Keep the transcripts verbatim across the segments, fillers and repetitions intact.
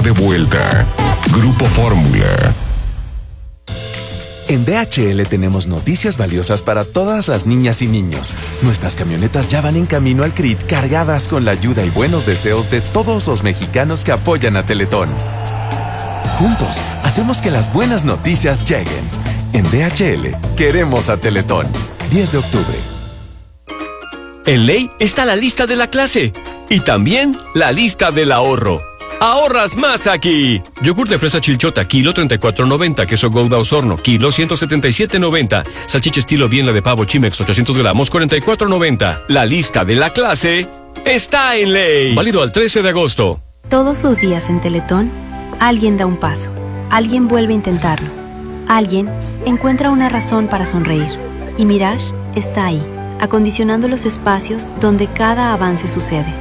está de vuelta. Grupo Fórmula. En D H L tenemos noticias valiosas para todas las niñas y niños. Nuestras camionetas ya van en camino al C R I T cargadas con la ayuda y buenos deseos de todos los mexicanos que apoyan a Teletón. Juntos, hacemos que las buenas noticias lleguen. En D H L, queremos a Teletón. diez de octubre. En Ley está la lista de la clase y también la lista del ahorro. ¡Ahorras más aquí! Yogur de fresa Chilchota, kilo treinta y cuatro noventa. Queso Gouda Osorno, kilo ciento setenta y siete noventa. Salchicha estilo Bienla de pavo Chimex, ochocientos gramos, cuarenta y cuatro noventa. La lista de la clase está en Ley. Válido al trece de agosto. Todos los días en Teletón, alguien da un paso. Alguien vuelve a intentarlo. Alguien encuentra una razón para sonreír. Y Mirage está ahí, acondicionando los espacios donde cada avance sucede.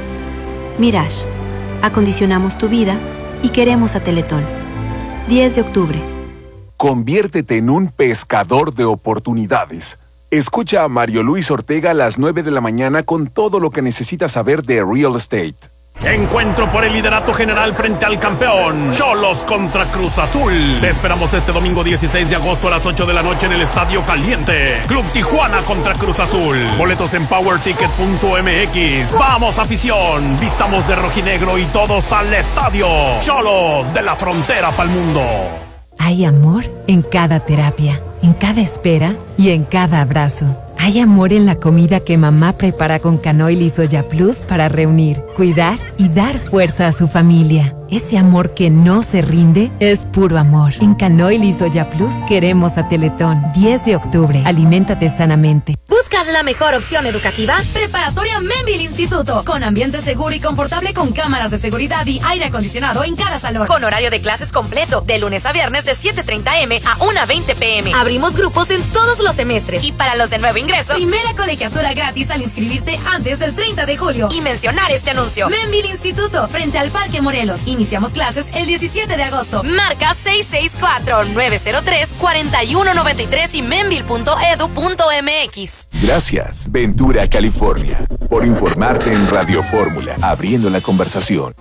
Mirage. Acondicionamos tu vida y queremos a Teletón. diez de octubre. Conviértete en un pescador de oportunidades. Escucha a Mario Luis Ortega a las nueve de la mañana con todo lo que necesitas saber de real estate. Encuentro por el liderato general frente al campeón Xolos contra Cruz Azul. Te esperamos este domingo dieciséis de agosto a las ocho de la noche en el Estadio Caliente. Club Tijuana contra Cruz Azul. Boletos en power ticket punto m x. Vamos, afición, vistamos de rojinegro y todos al estadio. Xolos, de la frontera pa'l mundo. Hay amor en cada terapia, en cada espera y en cada abrazo. Hay amor en la comida que mamá prepara con Canoil y Soya Plus para reunir, cuidar y dar fuerza a su familia. Ese amor que no se rinde es puro amor. En Canoil y Soya Plus queremos a Teletón. diez de octubre. Aliméntate sanamente. ¿Buscas la mejor opción educativa? Preparatoria Membil Instituto. Con ambiente seguro y confortable con cámaras de seguridad y aire acondicionado en cada salón. Con horario de clases completo. De lunes a viernes de siete treinta eme a una veinte peme. Abrimos grupos en todos los semestres. Y para los de nuevo ingreso, primera colegiatura gratis al inscribirte antes del treinta de julio. Y mencionar este anuncio. Membil Instituto. Frente al Parque Morelos. Iniciamos clases el diecisiete de agosto. Marca seis seis cuatro, nueve cero tres, cuatro uno nueve tres y membil punto edu punto mx. Gracias, Ventura, California, por informarte en Radio Fórmula, abriendo la conversación.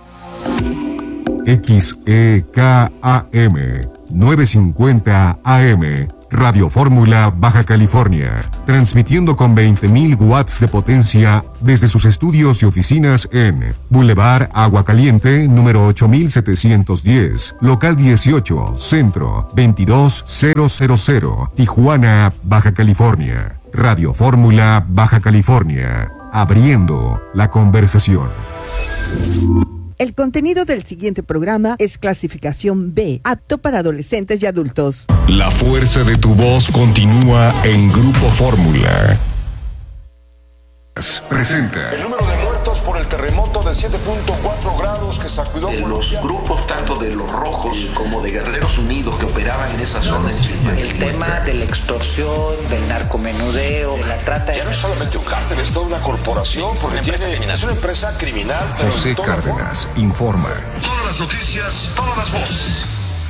X E K A M novecientos cincuenta A M, Radio Fórmula, Baja California, transmitiendo con veinte mil watts de potencia desde sus estudios y oficinas en Boulevard Agua Caliente, número ocho mil setecientos diez, local dieciocho, Centro, veintidós mil, Tijuana, Baja California. Radio Fórmula, Baja California, abriendo la conversación. El contenido del siguiente programa es clasificación B, apto para adolescentes y adultos. La fuerza de tu voz continúa en Grupo Fórmula. Presenta. El número de muertos por el terremoto de siete punto cuatro grados que sacudió de los grupos tanto de los rojos como de Guerreros Unidos que operaban en esa zona. El tema de la extorsión, del narcomenudeo, de la trata de... Ya no es solamente un cártel, es toda una corporación porque tiene, es una empresa criminal. José Cárdenas informa. Todas las noticias, todas las voces.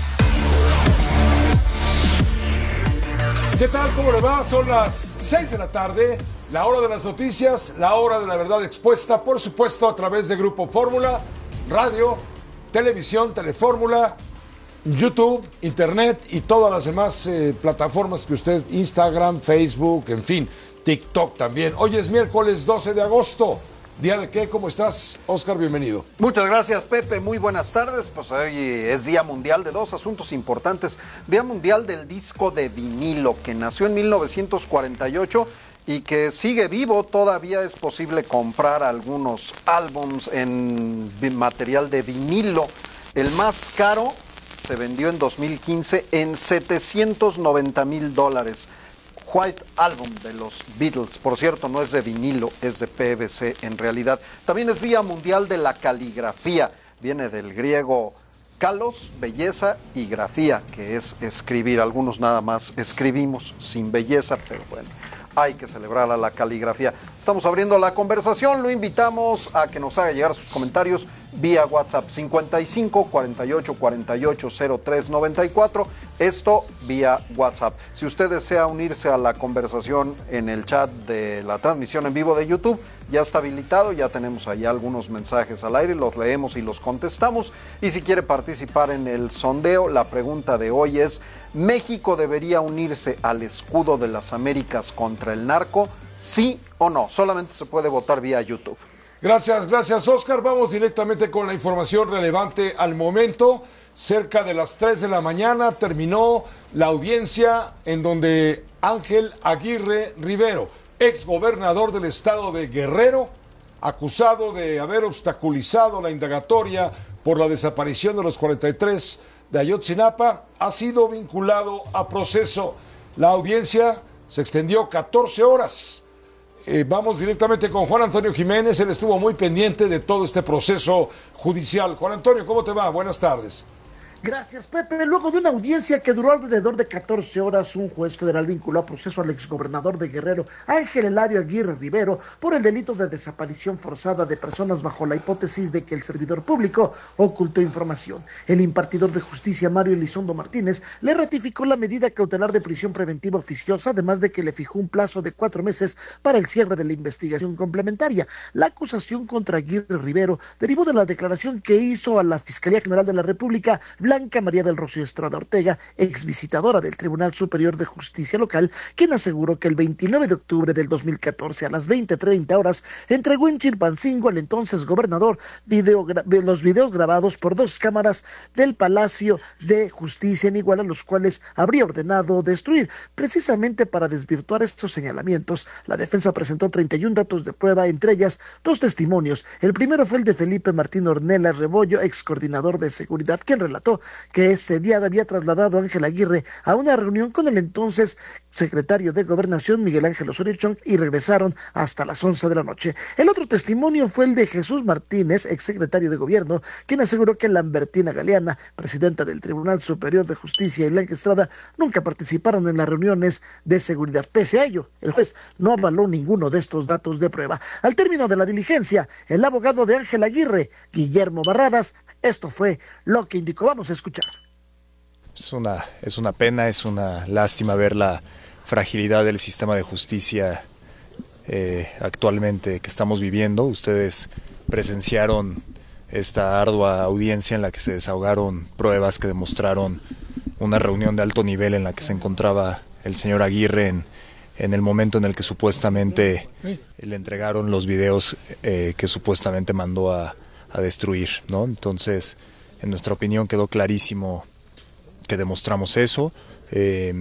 ¿Qué tal? ¿Cómo le va? Son las seis de la tarde, la hora de las noticias, la hora de la verdad expuesta, por supuesto, a través de Grupo Fórmula, radio, televisión, Telefórmula, YouTube, Internet y todas las demás eh, plataformas que usted, Instagram, Facebook, en fin, TikTok también. Hoy es miércoles doce de agosto. ¿Día de qué? ¿Cómo estás, Oscar? Bienvenido. Muchas gracias, Pepe. Muy buenas tardes. Pues hoy es Día Mundial de dos asuntos importantes. Día Mundial del Disco de Vinilo, que nació en mil novecientos cuarenta y ocho y que sigue vivo. Todavía es posible comprar algunos álbums en material de vinilo. El más caro se vendió en dos mil quince en setecientos noventa mil dólares. White Album de los Beatles, por cierto, no es de vinilo, es de P V C en realidad. También es Día Mundial de la Caligrafía, viene del griego kalos, belleza, y grafía, que es escribir. Algunos nada más escribimos sin belleza, pero bueno, hay que celebrar a la caligrafía. Estamos abriendo la conversación, lo invitamos a que nos haga llegar sus comentarios vía WhatsApp cincuenta y cinco, cuarenta y ocho, cuarenta y ocho, cero tres noventa y cuatro, esto vía WhatsApp. Si usted desea unirse a la conversación en el chat de la transmisión en vivo de YouTube, ya está habilitado, ya tenemos ahí algunos mensajes al aire, los leemos y los contestamos. Y si quiere participar en el sondeo, la pregunta de hoy es: ¿México debería unirse al escudo de las Américas contra el narco? ¿Sí o no? Solamente se puede votar vía YouTube. Gracias, gracias, Oscar. Vamos directamente con la información relevante al momento. Cerca de las tres de la mañana terminó la audiencia en donde Ángel Aguirre Rivero, exgobernador del estado de Guerrero, acusado de haber obstaculizado la indagatoria por la desaparición de los cuarenta y tres de Ayotzinapa, ha sido vinculado a proceso. La audiencia se extendió catorce horas. Eh, vamos directamente con Juan Antonio Jiménez. Él estuvo muy pendiente de todo este proceso judicial. Juan Antonio, ¿cómo te va? Buenas tardes. Gracias, Pepe. Luego de una audiencia que duró alrededor de catorce horas, un juez federal vinculó a proceso al exgobernador de Guerrero, Ángel Eladio Aguirre Rivero, por el delito de desaparición forzada de personas bajo la hipótesis de que el servidor público ocultó información. El impartidor de justicia, Mario Elizondo Martínez, le ratificó la medida cautelar de prisión preventiva oficiosa, además de que le fijó un plazo de cuatro meses para el cierre de la investigación complementaria. La acusación contra Aguirre Rivero derivó de la declaración que hizo a la Fiscalía General de la República Blanca María del Rocío Estrada Ortega, ex visitadora del Tribunal Superior de Justicia Local, quien aseguró que el veintinueve de octubre del dos mil catorce a las veinte treinta horas entregó en Chilpancingo al entonces gobernador video, los videos grabados por dos cámaras del Palacio de Justicia en Iguala, los cuales habría ordenado destruir. Precisamente para desvirtuar estos señalamientos, la defensa presentó treinta y un datos de prueba, entre ellas dos testimonios. El primero fue el de Felipe Martín Ornella Rebollo, ex coordinador de seguridad, quien relató que ese día había trasladado a Ángel Aguirre a una reunión con el entonces secretario de Gobernación, Miguel Ángel Osorio Chong, y regresaron hasta las once de la noche. El otro testimonio fue el de Jesús Martínez, exsecretario de Gobierno, quien aseguró que Lambertina Galeana, presidenta del Tribunal Superior de Justicia, y Blanca Estrada nunca participaron en las reuniones de seguridad. Pese a ello, el juez no avaló ninguno de estos datos de prueba. Al término de la diligencia, el abogado de Ángel Aguirre, Guillermo Barradas, esto fue lo que indicó. Vamos a escuchar. Es una, es una pena, es una lástima ver la fragilidad del sistema de justicia eh, actualmente que estamos viviendo. Ustedes presenciaron esta ardua audiencia en la que se desahogaron pruebas que demostraron una reunión de alto nivel en la que se encontraba el señor Aguirre en, en el momento en el que supuestamente le entregaron los videos eh, que supuestamente mandó a, a destruir, ¿no? Entonces, en nuestra opinión quedó clarísimo que demostramos eso. Eh,